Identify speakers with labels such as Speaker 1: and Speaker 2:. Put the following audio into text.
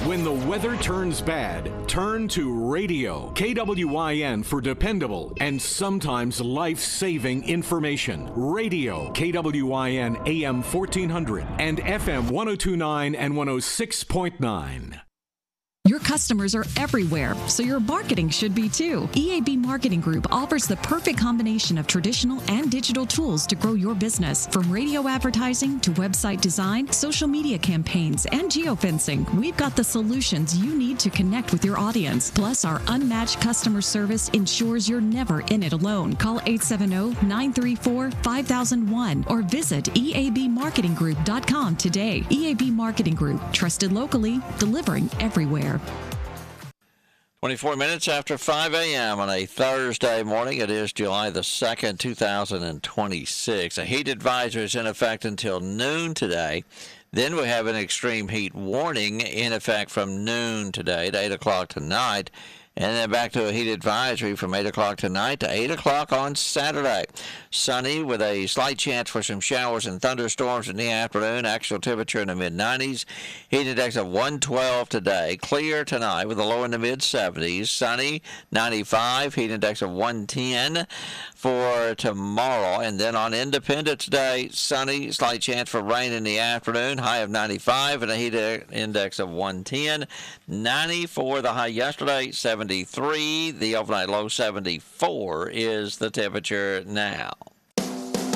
Speaker 1: When the weather turns bad, turn to radio. KWYN for dependable and sometimes life-saving information. Radio, KWYN AM 1400 and FM 1029 and 106.9.
Speaker 2: Your customers are everywhere, so your marketing should be too. EAB Marketing Group offers the perfect combination of traditional and digital tools to grow your business. From radio advertising to website design, social media campaigns, and geofencing, we've got the solutions you need to connect with your audience. Plus, our unmatched customer service ensures you're never in it alone. Call 870-934-5001 or visit eabmarketinggroup.com today. EAB Marketing Group, trusted locally, delivering everywhere.
Speaker 3: 24 minutes after 5 a.m. on a Thursday morning. It is July the 2nd, 2026. A heat advisory is in effect until noon today. Then we have an extreme heat warning in effect from noon today to 8 o'clock tonight. And then back to a heat advisory from 8 o'clock tonight to 8 o'clock on Saturday. Sunny with a slight chance for some showers and thunderstorms in the afternoon. Actual temperature in the mid-90s. Heat index of 112 today. Clear tonight with a low in the mid-70s. Sunny, 95. Heat index of 110 for tomorrow. And then on Independence Day, sunny, slight chance for rain in the afternoon. High of 95 and a heat index of 110. 90 for the high yesterday. 73. The overnight low 74 is the temperature now.